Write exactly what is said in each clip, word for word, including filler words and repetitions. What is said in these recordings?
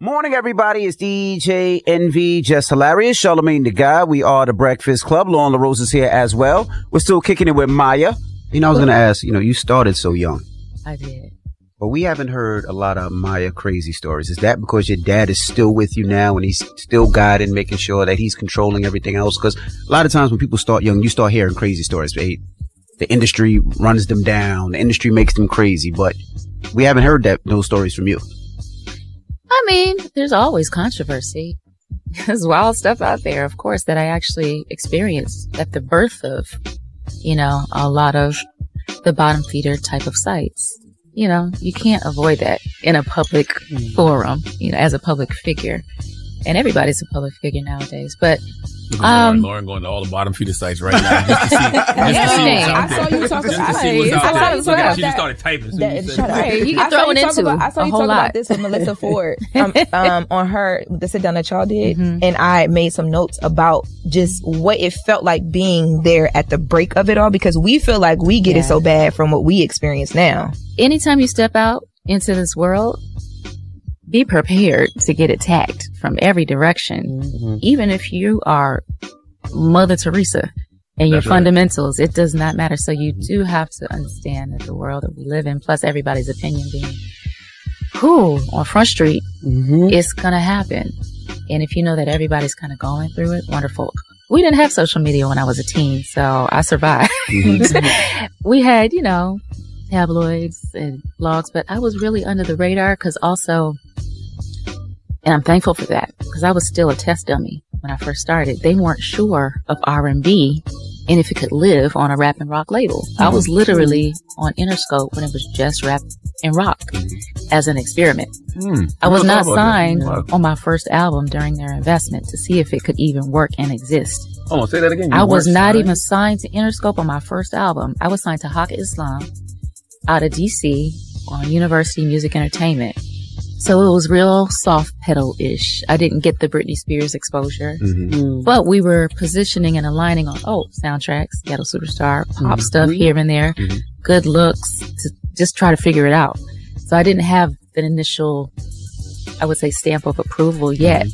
Morning, everybody. It's D J Envy, Just Hilarious, Charlamagne the Guy. We are the Breakfast Club. Lauren LaRose is here as well. We're still kicking it with Maya. You know, I was going to ask, you know, you started so young. I did. But we haven't heard a lot of Maya crazy stories. Is that because your dad is still with you now and he's still guiding, making sure that he's controlling everything else? Because a lot of times when people start young, you start hearing crazy stories. They, the industry runs them down. The industry makes them crazy. But we haven't heard that those stories from you. I mean, there's always controversy. There's wild stuff out there, of course, that I actually experienced at the birth of, you know, a lot of the bottom feeder type of sites. You know, you can't avoid that in a public forum, you know, as a public figure. And everybody's a public figure nowadays. But Um, Lauren going to all the bottom feeder sites right now just to see, just to see what's out there. I saw you talking Just to about see what's I out saw there. you Look at talk she just started typing. So that, you said, shut up. Right, you can I throw saw it you into talk about, I saw a you whole talk lot. about this with Melissa Ford um, um, on her, the sit down that y'all did. Mm-hmm. And I made some notes about just what it felt like being there at the break of it all, because we feel like we get Yeah. it so bad from what we experience now. Anytime you step out into this world, be prepared to get attacked from every direction. Mm-hmm. Even if you are Mother Teresa and your That's right. fundamentals, it does not matter. So you do have to understand that the world that we live in, plus everybody's opinion being, who on Front Street, Mm-hmm. it's going to happen. And if you know that everybody's kind of going through it, wonderful. We didn't have social media when I was a teen, so I survived. We had, you know, tabloids and blogs, but I was really under the radar because also, and I'm thankful for that, because I was still a test dummy when I first started. They weren't sure of R and B and if it could live on a rap and rock label. I was literally on Interscope when it was just rap and rock as an experiment. Hmm. I was I not thought about that. signed Wow. on my first album during their investment to see if it could even work and exist. Hold on, say that again. You I was weren't not signed? even signed to Interscope on my first album. I was signed to Hawk Islam out of D C on University Music Entertainment. So it was real soft pedal-ish. I didn't get the Britney Spears exposure, Mm-hmm. but we were positioning and aligning on, oh, soundtracks, Ghetto Superstar, pop Mhm. stuff here and there, Mhm. good looks, to just try to figure it out. So I didn't have an initial, I would say, stamp of approval yet.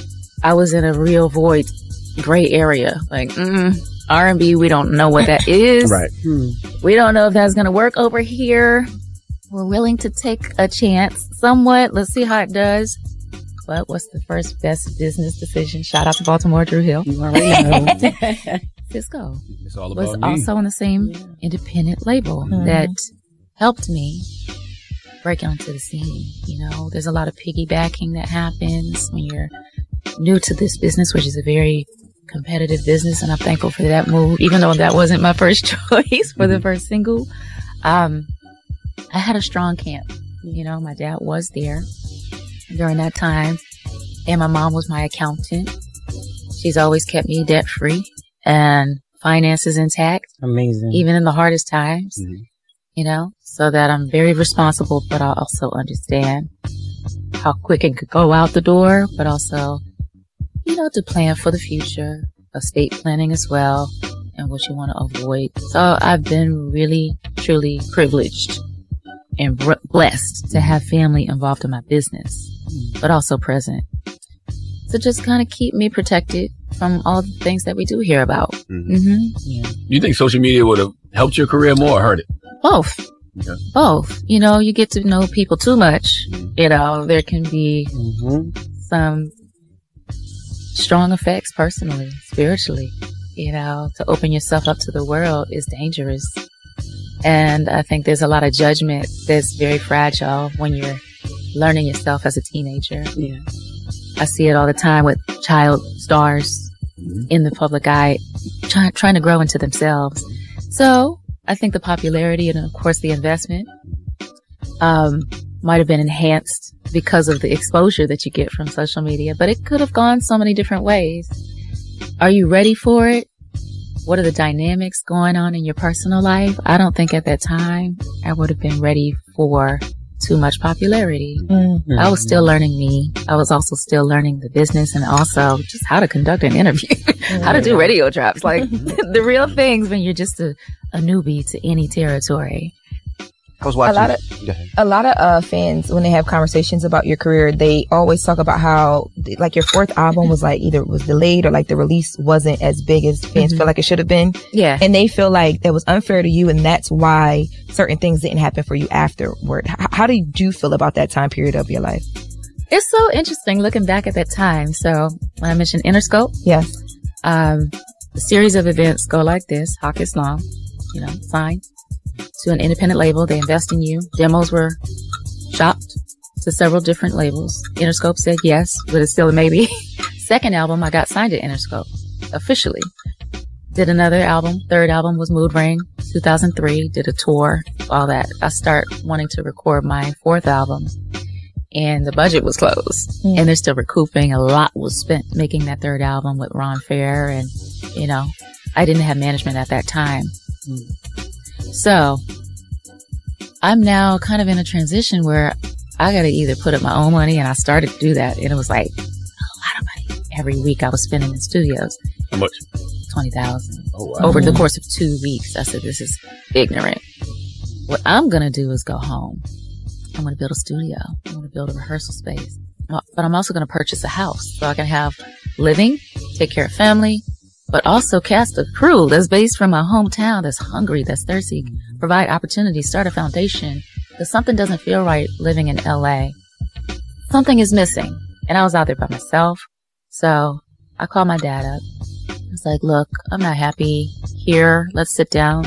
I was in a real void, gray area. Like, mm, R and B, we don't know what that is. Right. We don't know if that's going to work over here. We're willing to take a chance somewhat. Let's see how it does. But what's the first best business decision? Shout out to Baltimore, Drew Hill. You already know. Cisco It's all was about me. also on the same independent label Mhm. that helped me break onto the scene. You know, there's a lot of piggybacking that happens when you're new to this business, which is a very competitive business. And I'm thankful for that move, even though that wasn't my first choice for the first single. Um, I had a strong camp. You know, my dad was there during that time, and my mom was my accountant. She's always kept me debt free and finances intact, Amazing. even in the hardest times, Mhm. you know, so that I'm very responsible, but I also understand how quick it could go out the door, but also, you know, to plan for the future, estate planning as well, and what you want to avoid. So I've been really, truly privileged and br- blessed to have family involved in my business, but also present. So just kind of keep me protected from all the things that we do hear about. Mhm. Mm-hmm. You think social media would have helped your career more or hurt it? Both. Okay. Both. You know, you get to know people too much. You know, there can be Mm-hmm. some strong effects personally, spiritually. You know, to open yourself up to the world is dangerous. And I think there's a lot of judgment that's very fragile when you're learning yourself as a teenager. Yeah. I see it all the time with child stars in the public eye try, trying to grow into themselves. So I think the popularity and of course the investment um, might have been enhanced because of the exposure that you get from social media, but it could have gone so many different ways. Are you ready for it? What are the dynamics going on in your personal life? I don't think at that time I would have been ready for too much popularity. Mm-hmm. I was still learning me. I was also still learning the business and also just how to conduct an interview, how to do radio drops, like the real things when you're just a, a newbie to any territory. I was watching a lot of a lot of uh, fans when they have conversations about your career, they always talk about how like your fourth album was like either it was delayed or like the release wasn't as big as fans mm-hmm. feel like it should have been. Yeah, and they feel like that was unfair to you, and that's why certain things didn't happen for you afterward. H- how did you feel about that time period of your life? It's so interesting looking back at that time. So when I mentioned Interscope, yes, um, the series of events go like this: Hawk Islam, you know, signed to an independent label. They invest in you. Demos were shopped to several different labels. Interscope said yes, but it's still a maybe. Second album, I got signed to Interscope officially. Did another album. Third album was Mood Ring, two thousand three. Did a tour, all that. I start wanting to record my fourth album, and the budget was closed. Mm. And they're still recouping. A lot was spent making that third album with Ron Fair, and you know, I didn't have management at that time. Mm. So I'm now kind of in a transition where I got to either put up my own money, and I started to do that. And it was like a lot of money every week I was spending in studios. How much? twenty thousand Oh, wow. Over the course of two weeks. I said, this is ignorant. What I'm going to do is go home. I'm going to build a studio. I'm going to build a rehearsal space. But I'm also going to purchase a house so I can have living, take care of family, but also cast a crew that's based from my hometown, that's hungry, that's thirsty, provide opportunities, start a foundation. Because something doesn't feel right living in L A. Something is missing. And I was out there by myself. So I called my dad up. I was like, look, I'm not happy here. Let's sit down.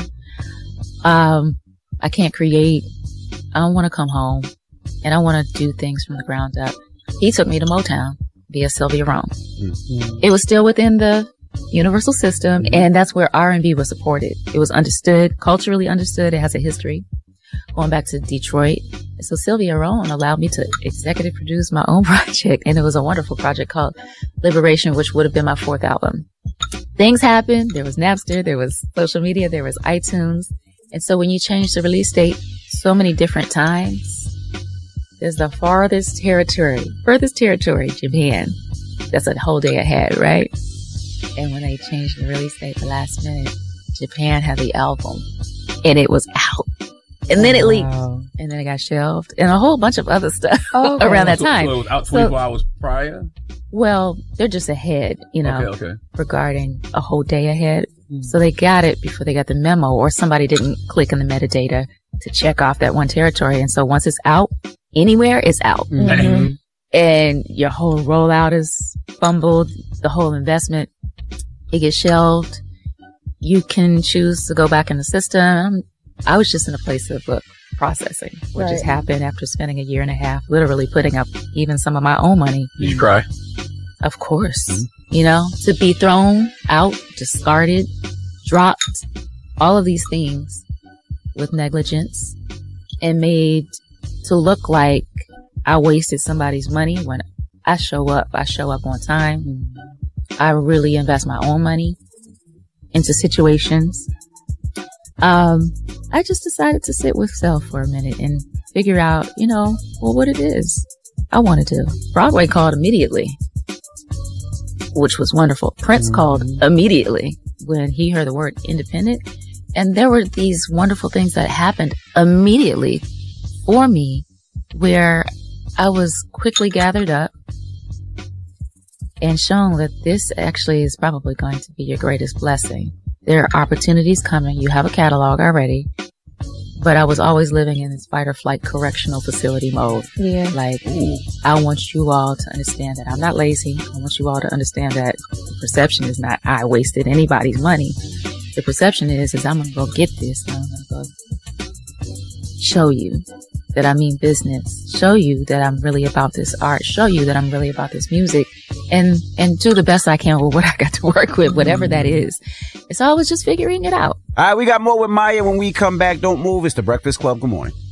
Um, I can't create. I don't want to come home. And I want to do things from the ground up. He took me to Motown via Sylvia Rome. Mm-hmm. It was still within the Universal system, and that's where R and B was supported. It was understood, culturally understood. It has a history going back to Detroit. And so Sylvia Rome allowed me to executive produce my own project, and it was a wonderful project called Liberation, which would have been my fourth album. Things happened. There was Napster, there was social media, there was iTunes. And so when you change the release date so many different times, there's the farthest territory, furthest territory, Japan. That's a whole day ahead, right? And when they changed the release date the last minute, Japan had the album and it was out. And then it leaked. Wow. And then it got shelved and a whole bunch of other stuff oh, okay. around that time. So, so it was out twenty-four so, hours prior? Well, they're just ahead, you know, okay, okay. regarding a whole day ahead. Mm-hmm. So they got it before they got the memo, or somebody didn't click in the metadata to check off that one territory. And so once it's out anywhere, it's out. Mm-hmm. And your whole rollout is fumbled. The whole investment, it gets shelved. You can choose to go back in the system. I was just in a place of uh, processing, which right. just happened after spending a year and a half, literally putting up even some of my own money. Did you cry? Of course. Mm-hmm. You know, to be thrown out, discarded, dropped, all of these things with negligence and made to look like I wasted somebody's money. When I show up, I show up on time. Mm-hmm. I really invest my own money into situations. Um, I just decided to sit with self for a minute and figure out, you know, well, what it is I wanted to. Broadway called immediately, which was wonderful. Prince mm-hmm. called immediately when he heard the word independent. And there were these wonderful things that happened immediately for me where I was quickly gathered up and shown that this actually is probably going to be your greatest blessing. There are opportunities coming. You have a catalog already. But I was always living in this fight or flight correctional facility mode. Yeah. Like, ooh, I want you all to understand that I'm not lazy. I want you all to understand that the perception is not I wasted anybody's money. The perception is, is I'm going to go get this. I'm going to go show you that I mean business. Show you that I'm really about this art. Show you that I'm really about this music. And, and do the best I can with what I got to work with, whatever that is. So I was just figuring it out. All right, we got more with Maya when we come back. Don't move. It's The Breakfast Club. Good morning.